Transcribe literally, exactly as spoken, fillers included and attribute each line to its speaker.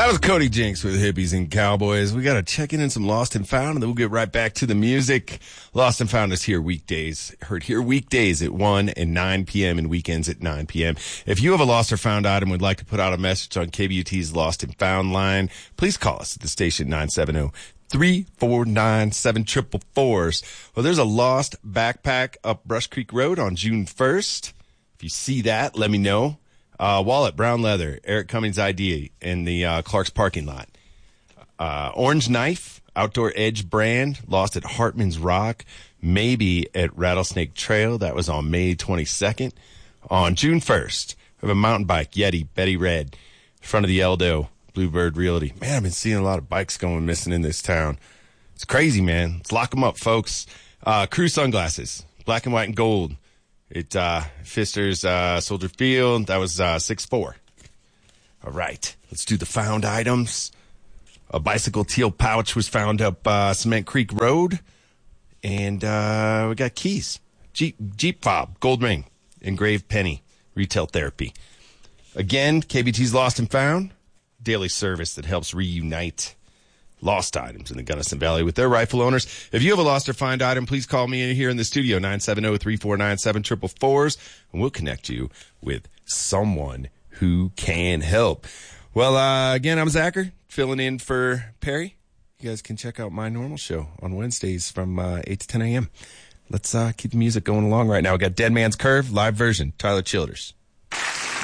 Speaker 1: That was Cody Jinks with Hippies and Cowboys. We got to check in on some Lost and Found, and then we'll get right back to the music. Lost and Found is here weekdays. Heard here weekdays at one and nine p.m. and weekends at nine p.m. If you have a Lost or Found item and would like to put out a message on K B U T's Lost and Found line, please call us at the station nine seven zero, three four nine, seven four four four. Well, there's a lost backpack up Brush Creek Road on June first. If you see that, let me know. Uh, wallet, brown leather, Eric Cummings I D in the uh, Clark's parking lot. Uh, orange knife, Outdoor Edge brand, lost at Hartman's Rock, maybe at Rattlesnake Trail. That was on May twenty-second. On June first, we have a mountain bike, Yeti, Betty Red, in front of the Eldo, Bluebird Realty. Man, I've been seeing a lot of bikes going missing in this town. It's crazy, man. Let's lock them up, folks. Uh, Crew sunglasses, black and white and gold. It, uh, Fister's, uh, Soldier Field. That was, uh, six four. All right. Let's do the found items. A bicycle teal pouch was found up, uh, Cement Creek Road. And, uh, we got keys. Jeep, Jeep fob, gold ring, engraved penny, retail therapy. Again, K B T's Lost and Found, daily service that helps reunite lost items in the Gunnison Valley with their rightful owners. If you have a lost or find item, please call me in here in the studio, nine seven zero, three four nine, seven four four four, and we'll connect you with someone who can help. Well, uh, again, I'm Zachary, filling in for Perry. You guys can check out my normal show on Wednesdays from uh, eight to ten a.m. Let's uh, keep the music going along right now. We got Dead Man's Curve, live version, Tyler Childers.